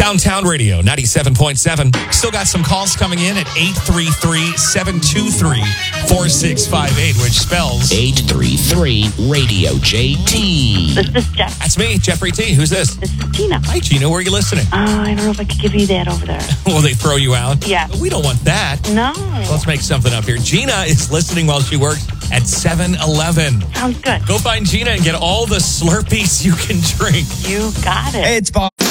Downtown Radio, 97.7. Still got some calls coming in at 833-723-4658, which spells 833-RADIO-JT. This is Jeff. That's me, Jeffrey T. Who's this? This is Gina. Hi, Gina. Where are you listening? I don't know if I could give you that over there. Will they throw you out? Yeah. We don't want that. No. Let's make something up here. Gina is listening while she works at 7-Eleven. Sounds good. Go find Gina and get all the Slurpees you can drink. You got it. Hey, it's Bob.